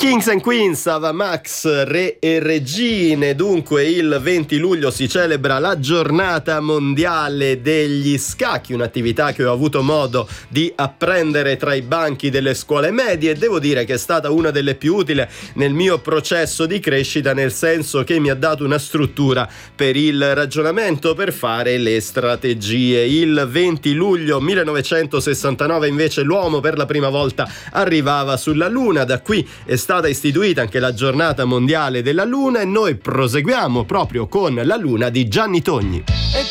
Kings and Queens, Ava Max, Re e Regine. Dunque il 20 luglio si celebra la giornata mondiale degli scacchi, un'attività che ho avuto modo di apprendere tra i banchi delle scuole medie e devo dire che è stata una delle più utili nel mio processo di crescita, nel senso che mi ha dato una struttura per il ragionamento, per fare le strategie. Il 20 luglio 1969 invece l'uomo per la prima volta arrivava sulla Luna, da qui è stata istituita anche la giornata mondiale della Luna e noi proseguiamo proprio con la Luna di Gianni Togni.